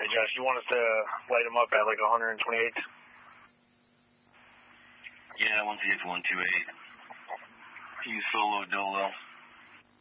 Hey, Josh, you want us to light him up at like 128? Yeah, 128 to 128. He's solo dolo.